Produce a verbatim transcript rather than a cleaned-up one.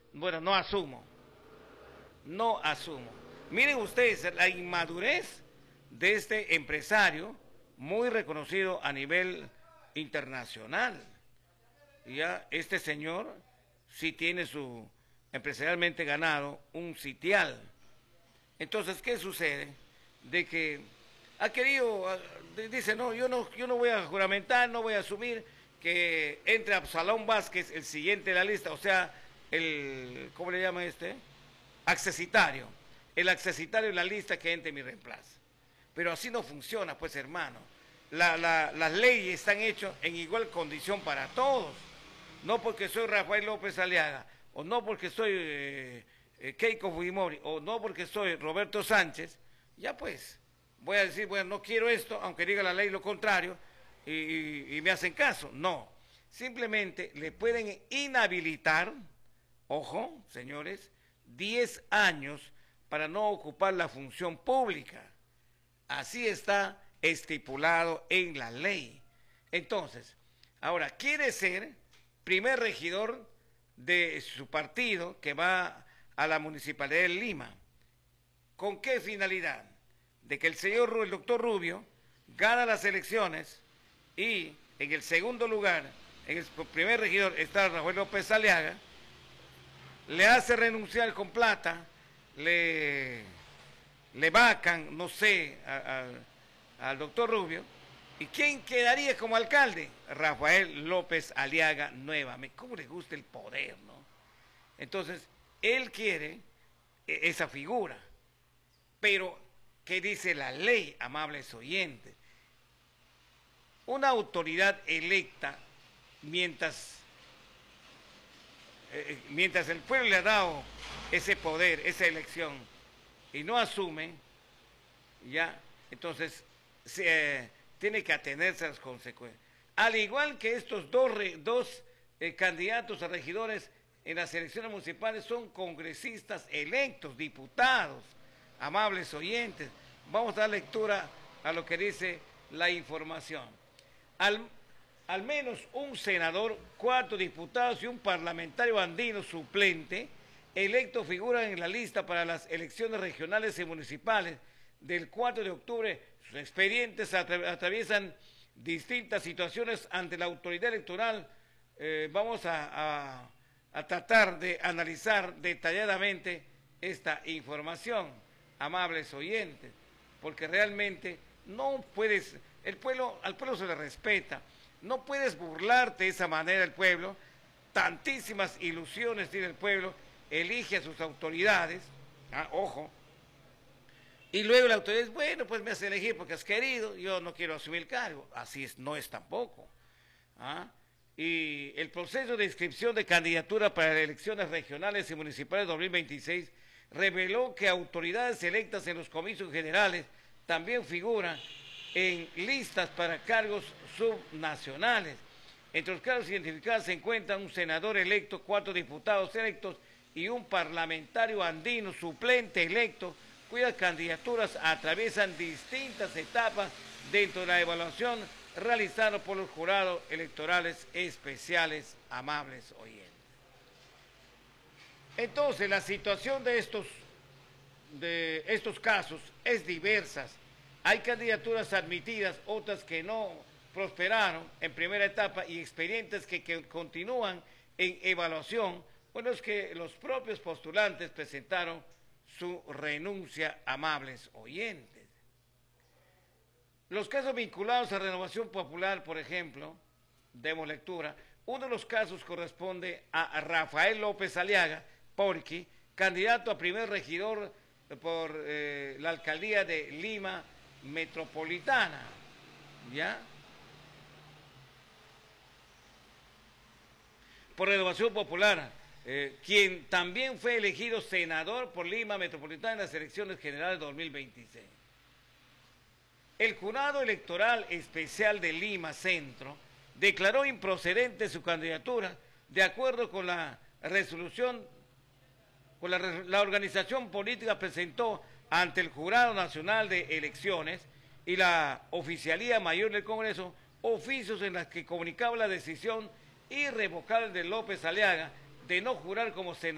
Bueno, no asumo, no asumo. Miren ustedes la inmadurez de este empresario muy reconocido a nivel internacional. Ya este señor sí tiene su empresarialmente ganado un sitial. Entonces, ¿qué sucede? De que ha querido, ah, dice, no, yo no, yo no voy a juramentar, no voy a asumir que entre Absalón Vázquez, el siguiente de la lista, o sea, el, ¿cómo le llama este? Accesitario. El accesitario de la lista que entre mi reemplazo. Pero así no funciona, pues, hermano. La, la, las leyes están hechas en igual condición para todos. No porque soy Rafael López Aliaga, o no porque soy eh, eh, Keiko Fujimori, o no porque soy Roberto Sánchez, ya pues, voy a decir, bueno, no quiero esto, aunque diga la ley lo contrario, y, y, y me hacen caso. No, simplemente le pueden inhabilitar, ojo, señores, diez años para no ocupar la función pública. Así está estipulado en la ley. Entonces, ahora, quiere ser primer regidor de su partido que va a la Municipalidad de Lima. ¿Con qué finalidad? De que el señor, el doctor Rubio, gana las elecciones y en el segundo lugar, en el primer regidor está Rafael López Aliaga, le hace renunciar con plata, le, le vacan, no sé, a, a, al doctor Rubio. ¿Y quién quedaría como alcalde? Rafael López Aliaga nuevamente. ¿Cómo le gusta el poder, no? Entonces, él quiere esa figura. Pero, ¿qué dice la ley, amables oyentes? Una autoridad electa, mientras, eh, mientras el pueblo le ha dado ese poder, esa elección, y no asume, ya, entonces, se... Eh, tiene que atenerse a las consecuencias. Al igual que estos dos, dos eh, candidatos a regidores en las elecciones municipales son congresistas electos, diputados, amables oyentes. Vamos a dar lectura a lo que dice la información. Al, al menos un senador, cuatro diputados y un parlamentario andino suplente electo figuran en la lista para las elecciones regionales y municipales del cuatro de octubre. Sus expedientes atraviesan distintas situaciones ante la autoridad electoral. Eh, vamos a, a, a tratar de analizar detalladamente esta información, amables oyentes, porque realmente no puedes, el pueblo, al pueblo se le respeta, no puedes burlarte de esa manera del pueblo. Tantísimas ilusiones tiene el pueblo, elige a sus autoridades, ah, ojo, y luego la autoridad dice, bueno, pues me has elegido porque has querido, yo no quiero asumir el cargo. Así es, no es tampoco. ¿Ah? Y el proceso de inscripción de candidatura para las elecciones regionales y municipales de dos mil veintiséis reveló que autoridades electas en los comicios generales también figuran en listas para cargos subnacionales. Entre los cargos identificados se encuentran un senador electo, cuatro diputados electos y un parlamentario andino suplente electo, cuyas candidaturas atraviesan distintas etapas dentro de la evaluación realizada por los jurados electorales especiales, amables oyentes. Entonces, la situación de estos, de estos casos es diversa. Hay candidaturas admitidas, otras que no prosperaron en primera etapa y expedientes que, que continúan en evaluación. Bueno, es que los propios postulantes presentaron su renuncia, amables oyentes. Los casos vinculados a Renovación Popular, por ejemplo, demos lectura. Uno de los casos corresponde a Rafael López Aliaga, Porqui, candidato a primer regidor por eh, la alcaldía de Lima Metropolitana, ¿ya? Por Renovación Popular. Eh, quien también fue elegido senador por Lima Metropolitana en las elecciones generales de dos mil veintiséis. El Jurado Electoral Especial de Lima Centro declaró improcedente su candidatura de acuerdo con la resolución, con la, la organización política presentó ante el Jurado Nacional de Elecciones y la Oficialía Mayor del Congreso oficios en los que comunicaba la decisión irrevocable de López Aliaga de no jurar como senador